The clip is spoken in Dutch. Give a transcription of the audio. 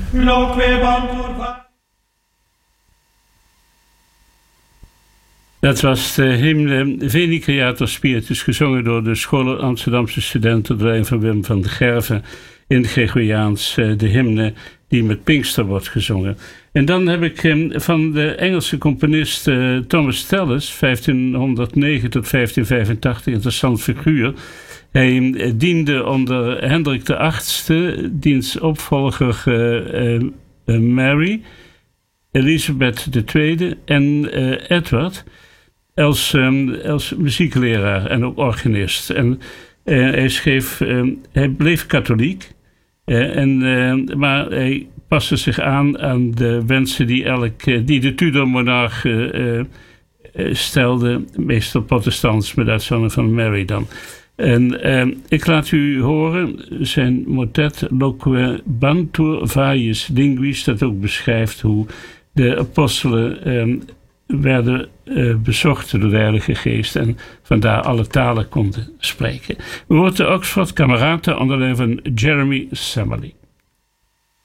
loque bantur. Dat was de hymne Veni Creator Spiritus, gezongen door de Scholen Amsterdamse studenten onder leiding van Wim van der Gerven in het Gregoriaans, de hymne die met Pinkster wordt gezongen. En dan heb ik van de Engelse componist Thomas Tallis, 1509 tot 1585, interessant figuur. Hij diende onder Hendrik VIII, diens opvolger Mary, Elisabeth II en Edward als muziekleraar en ook organist. En hij bleef katholiek, maar hij paste zich aan de wensen die de Tudor-monarch stelde, meestal protestants, met uitzondering van Mary dan. En ik laat u horen zijn motet Loque Bantur Vaius Linguis, dat ook beschrijft hoe de apostelen werden bezocht door de Heilige Geest en vandaar alle talen konden spreken. We horen de Oxford Camerata onder leiding van Jeremy Summerlee.